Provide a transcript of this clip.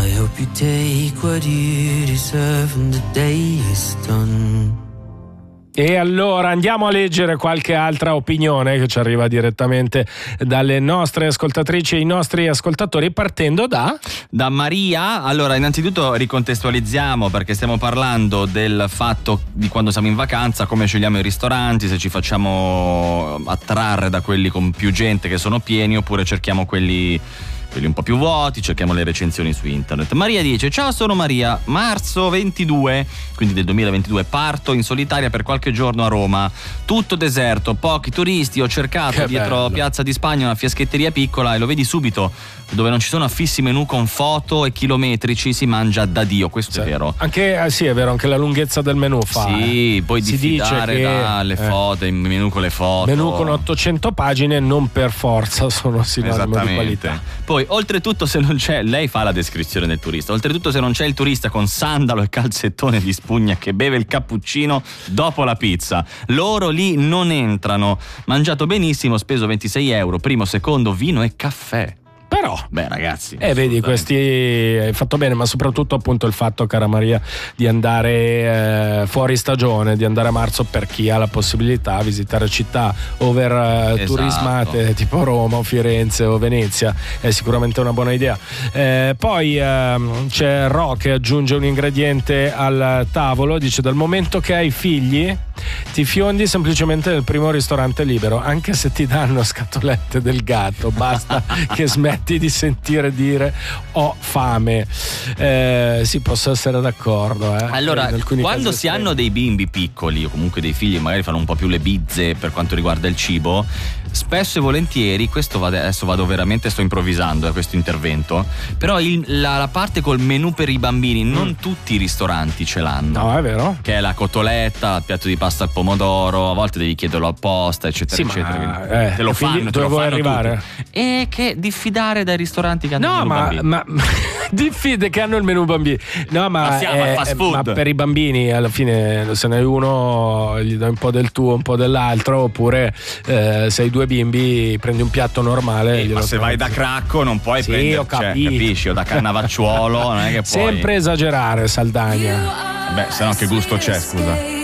I hope you take what you deserve and the day is done. E allora andiamo a leggere qualche altra opinione che ci arriva direttamente dalle nostre ascoltatrici e i nostri ascoltatori, partendo da Maria. Allora, innanzitutto ricontestualizziamo, perché stiamo parlando del fatto di quando siamo in vacanza, come scegliamo i ristoranti, se ci facciamo attrarre da quelli con più gente che sono pieni oppure cerchiamo quelli un po' più vuoti, cerchiamo le recensioni su internet. Maria dice: ciao, sono Maria, marzo 22, quindi del 2022, parto in solitaria per qualche giorno a Roma, tutto deserto, pochi turisti, ho cercato che dietro bello. Piazza di Spagna una fiaschetteria piccola e lo vedi subito, dove non ci sono affissi menù con foto e chilometrici, si mangia da Dio, questo è vero. Anche sì, è vero, anche la lunghezza del menù fa. Sì, poi si diffidare dice che, dalle foto, il menù con le foto. Menù con 800 pagine non per forza sono sinonimo di qualità. Poi oltretutto, se non c'è, lei fa la descrizione del turista, oltretutto se non c'è il turista con sandalo e calzettone di spugna che beve il cappuccino dopo la pizza, loro lì non entrano. Mangiato benissimo, speso 26 euro, primo, secondo, vino e caffè. Però, beh ragazzi, vedi, questi hai fatto bene, ma soprattutto appunto il fatto, cara Maria, di andare fuori stagione, di andare a marzo, per chi ha la possibilità, visitare città over turismate tipo Roma o Firenze o Venezia, è sicuramente una buona idea. Poi c'è Ro che aggiunge un ingrediente al tavolo, dice: dal momento che hai figli ti fiondi semplicemente nel primo ristorante libero, anche se ti danno scatolette del gatto, basta che smetti di sentire dire ho fame. Sì, posso essere d'accordo. Allora, quando si hanno dei bimbi piccoli o comunque dei figli, magari fanno un po' più le bizze per quanto riguarda il cibo, spesso e volentieri, adesso vado veramente, sto improvvisando questo intervento, però la parte col menù per i bambini non tutti i ristoranti ce l'hanno. No, è vero. Che è la cotoletta, il piatto di pasta al pomodoro, a volte devi chiederlo apposta, eccetera, sì, eccetera. Te lo fanno, dove vuoi arrivare? Tutti. E che diffidare dai ristoranti che hanno il menù bambini. ma diffide che hanno il menù bambini. No, ma per i bambini alla fine, se ne hai uno gli dai un po' del tuo, un po' dell'altro, oppure se hai due bimbi prendi un piatto normale. Ma se vai da Cracco non puoi prendere, capisci, o da Cannavacciuolo, non è che puoi sempre esagerare, Saldagna. Beh, se no che gusto c'è, scusa.